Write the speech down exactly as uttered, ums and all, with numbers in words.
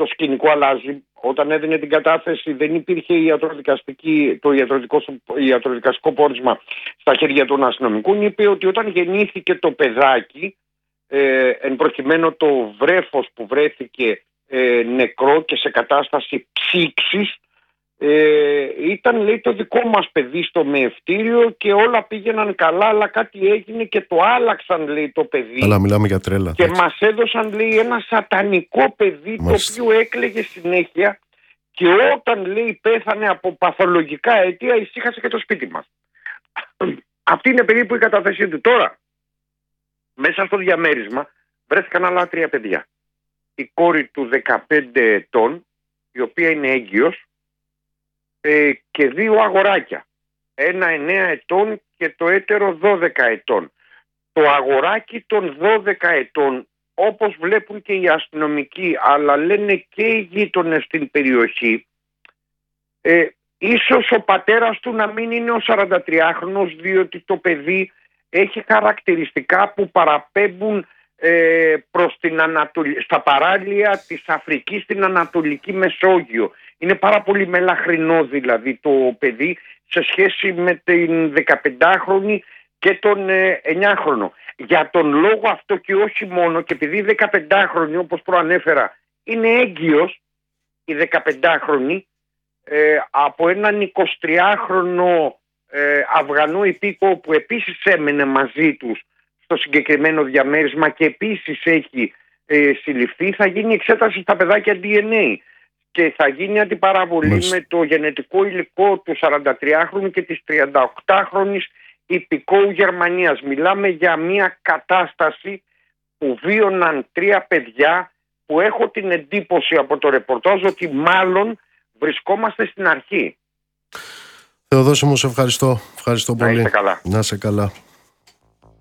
το σκηνικό αλλάζει. Όταν έδινε την κατάθεση δεν υπήρχε ιατροδικαστική, το ιατροδικό, ιατροδικαστικό πόρισμα στα χέρια των αστυνομικών. Είπε ότι όταν γεννήθηκε το παιδάκι, ε, εν προκειμένου το βρέφος που βρέθηκε ε, νεκρό και σε κατάσταση ψήξης, ε, ήταν, λέει, το δικό μας παιδί στο μεευτήριο και όλα πήγαιναν καλά, αλλά κάτι έγινε και το άλλαξαν, λέει, το παιδί. Αλλά μιλάμε για τρέλα. Και έτσι. μας έδωσαν, λέει, ένα σατανικό παιδί, Μάλιστα. το οποίο έκλαιγε συνέχεια και όταν, λέει, πέθανε από παθολογικά αίτια ησύχασε και το σπίτι μας. Αυτή είναι περίπου η κατάθεσή του. Τώρα, μέσα στο διαμέρισμα βρέθηκαν άλλα τρία παιδιά. Η κόρη του δεκαπέντε ετών, η οποία είναι έγκυος, ε, και δύο αγοράκια. Ένα εννέα ετών και το έτερο δώδεκα ετών. Το αγοράκι των δώδεκα ετών, όπως βλέπουν και οι αστυνομικοί, αλλά λένε και οι γείτονες στην περιοχή, ε, ίσως ο πατέρας του να μην είναι ο σαραντατριάχρονος, διότι το παιδί έχει χαρακτηριστικά που παραπέμπουν ε, προς την Ανατολή, στα παράλια της Αφρικής στην Ανατολική Μεσόγειο. Είναι πάρα πολύ μελαχρινό δηλαδή το παιδί σε σχέση με την δεκαπεντάχρονη και τον ε, εννιάχρονο. Για τον λόγο αυτό και όχι μόνο, και επειδή η δεκαπεντάχρονη, όπως προανέφερα, είναι έγκυος, η δεκαπεντάχρονη, ε, από έναν εικοσιτριάχρονο ε, Αφγανό υπήκο που επίσης έμενε μαζί τους στο συγκεκριμένο διαμέρισμα και επίσης έχει ε, συλληφθεί, θα γίνει εξέταση στα παιδάκια ντι εν έι και θα γίνει αντιπαραβολή Μάλιστα. με το γενετικό υλικό του σαραντατριάχρονου και της τριανταοκτάχρονης υπηκόου Γερμανίας. Μιλάμε για μια κατάσταση που βίωναν τρία παιδιά που έχω την εντύπωση από το ρεπορτάζ ότι μάλλον βρισκόμαστε στην αρχή. Θεοδόσιμο, σε ευχαριστώ. Ευχαριστώ Να πολύ. είστε καλά. Να είσαι καλά.